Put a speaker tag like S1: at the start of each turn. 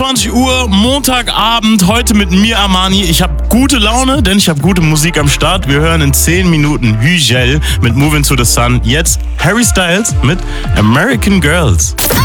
S1: 21 Uhr, Montagabend, heute mit mir, Armani. Ich habe gute Laune, denn ich habe gute Musik am Start. Wir hören in 10 Minuten Hügel mit Moving to the Sun. Jetzt Harry Styles mit American Girls.